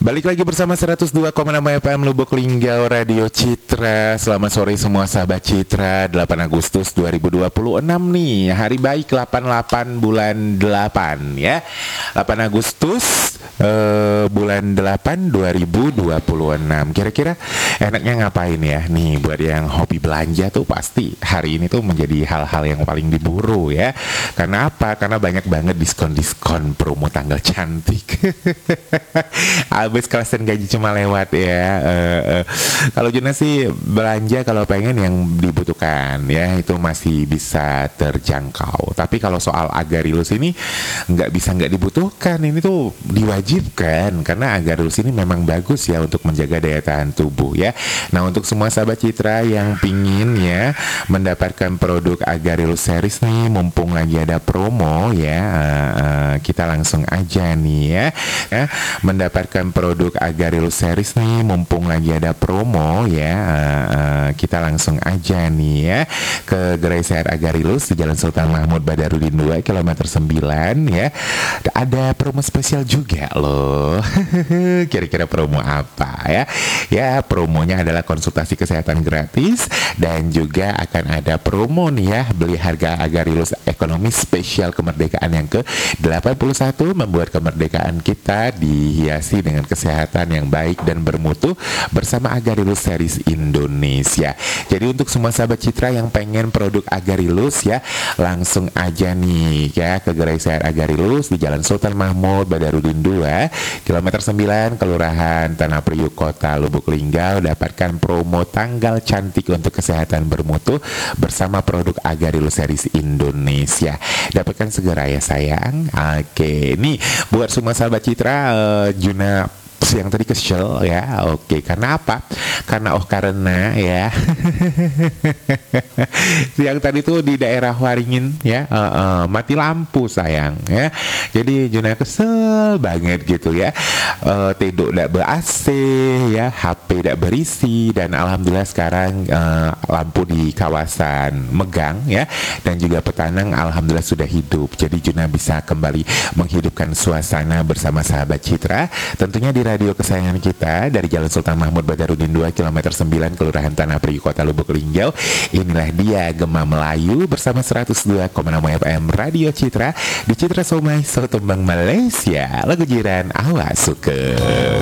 Balik lagi bersama 102,6 FM Lubuk Linggau Radio Citra. Selamat sore semua sahabat Citra. 8 Agustus 2026 nih. Hari baik 88 bulan 8 ya. 8 Agustus bulan 8 2026. Kira-kira enaknya ngapain ya? Nih buat yang hobi belanja tuh pasti hari ini tuh menjadi hal-hal yang paling diburu ya. Karena apa? Karena banyak banget diskon-diskon promo tanggal cantik. Habis kelasan gaji cuma lewat ya. Kalau Juna sih belanja kalau pengen yang dibutuhkan ya, itu masih bisa terjangkau. Tapi kalau soal Agarilus ini nggak bisa nggak dibutuhkan, ini tuh diwajibkan karena Agarilus ini memang bagus ya untuk menjaga daya tahan tubuh ya. Nah untuk semua sahabat Citra yang pingin ya mendapatkan produk Agarilus series nih, mumpung lagi ada promo ya, kita langsung aja nih ya mendapatkan produk Agarilus series nih, mumpung lagi ada promo ya, kita langsung aja nih ya ke Gerai Sehat Agarilus di Jalan Sultan Mahmud Badarudin 2 kilometer 9 ya. Ada promo spesial juga loh. Kira-kira promo apa ya? Ya promonya adalah konsultasi kesehatan gratis dan juga akan ada promo nih ya, beli harga Agarilus ekonomi spesial kemerdekaan yang ke-81, membuat kemerdekaan kita dihiasi dengan kesehatan yang baik dan bermutu bersama Agarilus series Indonesia. Jadi untuk semua sahabat Citra yang pengen produk Agarilus ya, langsung aja nih ya ke Gerai Sehat Agarilus di Jalan Sultan Mahmud Badarudin 2 kilometer 9 Kelurahan Tanah Priuk Kota Lubuk Linggau. Dapatkan promo tanggal cantik untuk kesehatan bermutu bersama produk Agarilus series Indonesia. Dapatkan segera ya sayang. Oke, nih buat semua sahabat Citra, Juna yang tadi kesel ya. Oke, karena apa? Karena ya yang tadi tuh di daerah Waringin ya, mati lampu sayang ya. Jadi Juna kesel banget gitu ya. Tidur tidak ber-AC ya, HP tidak berisi, dan alhamdulillah sekarang lampu di kawasan Megang ya dan juga Petanang alhamdulillah sudah hidup. Jadi Juna bisa kembali menghidupkan suasana bersama sahabat Citra, tentunya di radio kesayangan kita dari Jalan Sultan Mahmud Badarudin 2 kilometer 9 Kelurahan Tanah Priuk Kota Lubuk Linggau. Inilah dia Gema Melayu bersama 102,6 FM Radio Citra di Citra Somai Sotombang Malaysia. Lagu jiran awas suka.